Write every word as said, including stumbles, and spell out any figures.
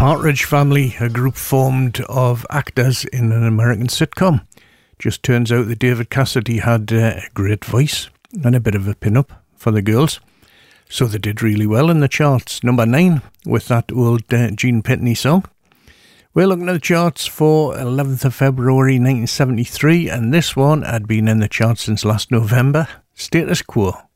Partridge Family, a group formed of actors in an American sitcom. Just turns out that David Cassidy had uh, a great voice and a bit of a pin-up for the girls. So they did really well in the charts. Number nine with that old uh, Gene Pitney song. We're looking at the charts for eleventh of February nineteen seventy-three, and this one had been in the charts since last November. Status Quo.